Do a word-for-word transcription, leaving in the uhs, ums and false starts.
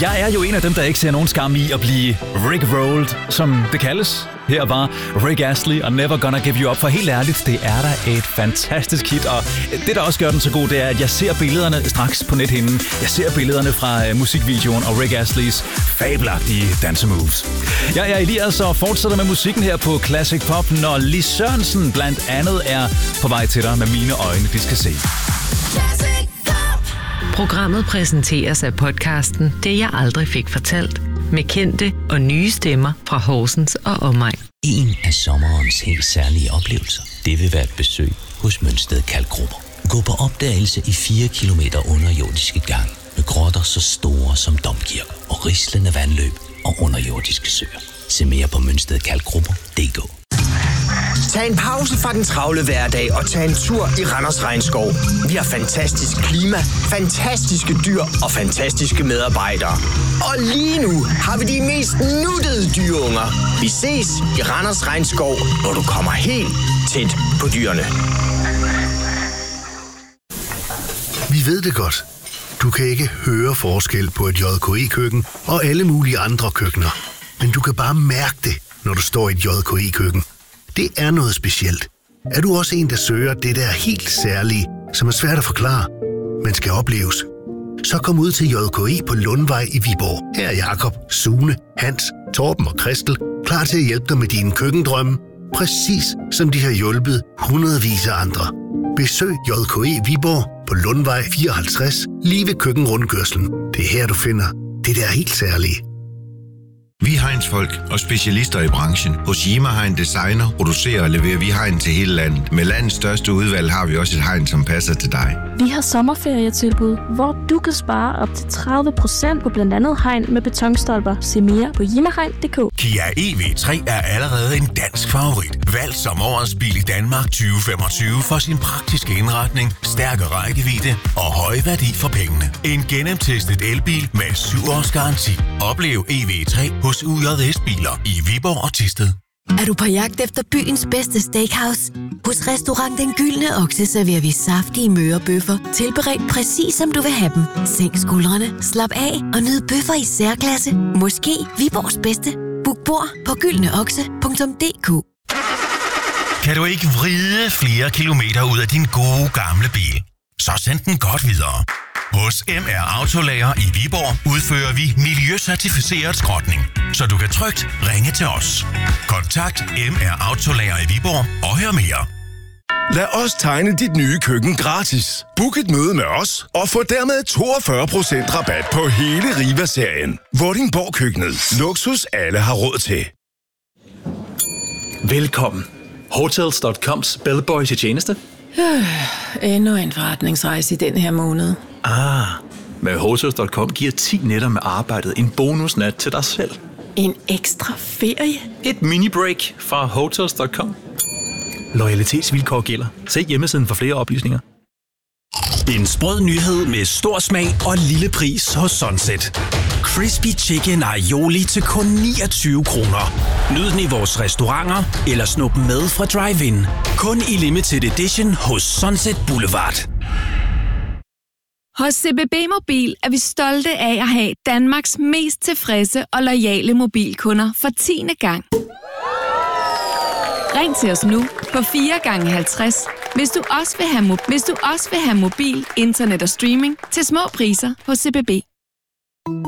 Jeg er jo en af dem, der ikke ser nogen skam i at blive Rickrolled, som det kaldes. Her var Rick Astley og Never Gonna Give You Up. For helt ærligt, det er da et fantastisk hit. Og det, der også gør den så god, det er, at jeg ser billederne straks på nethinden. Jeg ser billederne fra uh, musikvideoen og Rick Astleys fabelagtige dansemoves. Jeg er Elias og fortsætter med musikken her på Classic Pop, når Lis Sørensen blandt andet er på vej til dig med mine øjne, de skal se. Programmet præsenteres af podcasten Det jeg aldrig fik fortalt, med kendte og nye stemmer fra Horsens og omegn. En af sommerens helt særlige oplevelser, det vil være et besøg hos Mønsted Kalkgrupper. Gå på opdagelse i fire kilometer underjordiske gange med grotter så store som domkirker og rislende vandløb og underjordiske søer. Se mere på mønsted kalkgrupper punktum d k. Tag en pause fra den travle hverdag og tag en tur i Randers Regnskov. Vi har fantastisk klima, fantastiske dyr og fantastiske medarbejdere. Og lige nu har vi de mest nuttede dyreunger. Vi ses i Randers Regnskov, hvor du kommer helt tæt på dyrene. Vi ved det godt. Du kan ikke høre forskel på et J K E-køkken og alle mulige andre køkkener. Men du kan bare mærke det, når du står i et J K E-køkken. Det er noget specielt. Er du også en, der søger det der helt særlige, som er svært at forklare, men skal opleves? Så kom ud til J K E på Lundvej i Viborg. Her er Jakob, Sune, Hans, Torben og Christel klar til at hjælpe dig med dine køkkendrømme, præcis som de har hjulpet hundredvis af andre. Besøg J K E Viborg på Lundvej fireoghalvtreds, lige ved køkkenrundkørslen. Det er her, du finder det der helt særlige. Vi Heinz-folk og specialister i branchen. Hos Yima Hein Designer producerer og leverer vi hegn til hele landet. Med landets største udvalg har vi også et hegn, som passer til dig. Vi har sommerferietilbud, hvor du kan spare op til tredive procent på blandt andet hegn med betonstolper. Se mere på yimahegn punktum d k. Kia E V tre er allerede en dansk favorit. Valgt som årets bil i Danmark tyve femogtyve for sin praktiske indretning, stærke rækkevidde og høje værdi for pengene. En gennemtestet elbil med syv års garanti. Oplev E V tre hos U J S-biler i Viborg og Thisted. Er du på jagt efter byens bedste steakhouse? Hos Restaurant Den Gyldne Okse serverer vi saftige mørebøffer, tilberedt præcis som du vil have dem. Sænk skuldrene, slap af og nyd bøffer i særklasse. Måske Viborgs bedste. Book bord på gyldne okse punktum d k. Kan du ikke vride flere kilometer ud af din gode gamle bil? Så send den godt videre. Hos M R Autolager i Viborg udfører vi miljøcertificeret skrotning, så du kan trygt ringe til os. Kontakt M R Autolager i Viborg og hør mere. Lad os tegne dit nye køkken gratis. Book et møde med os og få dermed toogfyrre procent rabat på hele Riva-serien. Vordingborg Køkkenet. Luksus alle har råd til. Velkommen. Hotels punktum coms bellboy til tjeneste. Øh, endnu en forretningsrejse i den her måned. Ah, med Hotels punktum com giver ti nætter med arbejdet en bonusnat til dig selv. En ekstra ferie? Et mini-break fra Hotels punktum com. Loyalitetsvilkår gælder. Se hjemmesiden for flere oplysninger. En sprød nyhed med stor smag og lille pris hos Sunset. Crispy Chicken Aioli til kun niogtyve kroner. Nyd den i vores restauranter eller snup med fra drive-in. Kun i limited edition hos Sunset Boulevard. Hos C B B Mobil er vi stolte af at have Danmarks mest tilfredse og loyale mobilkunder for tiende gang. Ring til os nu på fire gange halvtreds, hvis du også vil have, mo- hvis du også vil have mobil, internet og streaming til små priser hos C B B.